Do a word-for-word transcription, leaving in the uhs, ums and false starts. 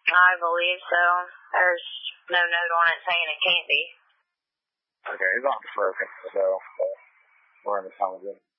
I believe so. There's no note on it saying it can't be. Okay, it's not broken, so we're in the tunnel.